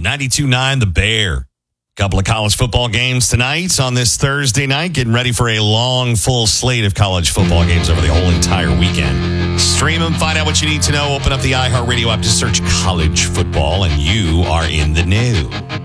92.9 The Bear. Couple of college football games tonight on this Thursday night. Getting ready for a long, full slate of college football games over the whole entire weekend. Stream them, find out what you need to know. Open up the iHeartRadio app to search college football, and you are in the know.